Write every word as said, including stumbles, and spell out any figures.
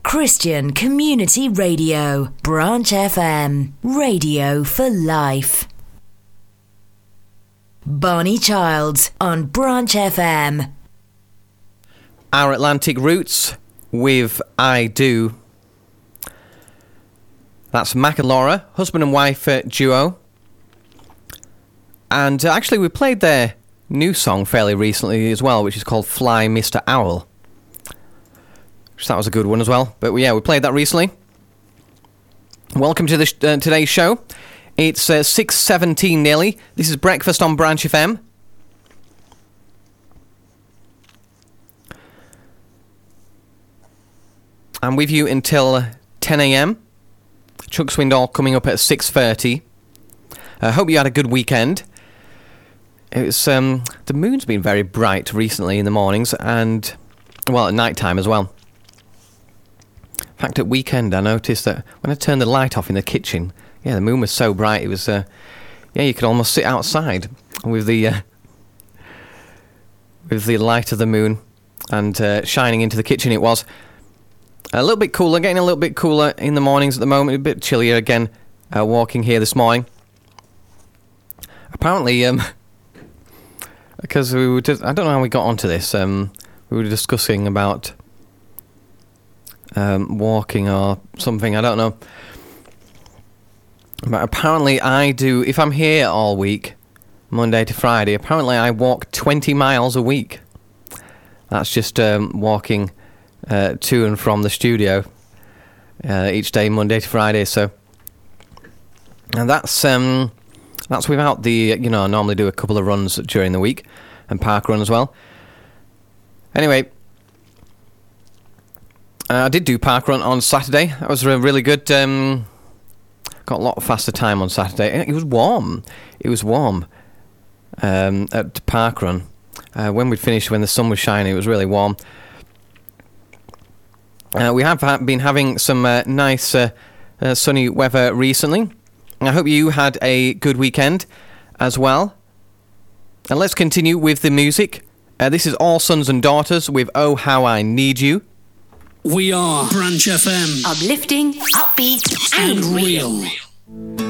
Christian Community Radio, Branch F M, radio for life. Barney Childs on Branch F M. Our Atlantic Roots with I Do. That's Mac and Laura, husband and wife uh, duo. And uh, actually we played their new song fairly recently as well, which is called Fly Mister Owl. Which that was a good one as well. But yeah, we played that recently. Welcome to the sh- uh, today's show. It's uh, six seventeen nearly. This is Breakfast on Branch F M. I'm with you until ten a.m. Chuck Swindoll coming up at six thirty. I uh, hope you had a good weekend. It's um, the moon's been very bright recently in the mornings and, well, at night time as well. In fact, at weekend I noticed that when I turned the light off in the kitchen, yeah, the moon was so bright it was, uh, yeah, you could almost sit outside with the uh, with the light of the moon and uh, shining into the kitchen. It was a little bit cooler, getting a little bit cooler in the mornings at the moment, a bit chillier again, uh, walking here this morning. Apparently, um, because we were just, I don't know how we got onto this, um, we were discussing about um, walking or something, I don't know. But apparently I do, if I'm here all week, Monday to Friday, apparently I walk twenty miles a week. That's just um, walking Uh, to and from the studio uh, each day, Monday to Friday. So, and that's um, that's without the, you know, I normally do a couple of runs during the week and park run as well. Anyway, uh, I did do park run on Saturday. That was really good. Um, got a lot faster time on Saturday. It was warm. It was warm um, at park run. Uh, when we finished, when the sun was shining, it was really warm. Uh, we have ha- been having some uh, nice uh, uh, sunny weather recently. I hope you had a good weekend as well. And let's continue with the music. Uh, this is All Sons and Daughters with Oh How I Need You. We are Branch F M. Uplifting, upbeat, and, and real. real.